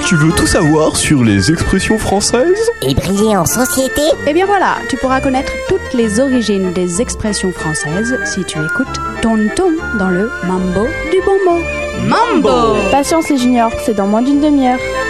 Tu veux tout savoir sur les expressions françaises? Et briller en société? Eh bien voilà, tu pourras connaître toutes les origines des expressions françaises si tu écoutes Tonton dans le Mambo du bon mot. Mambo! Patience les juniors, c'est dans moins d'une demi-heure.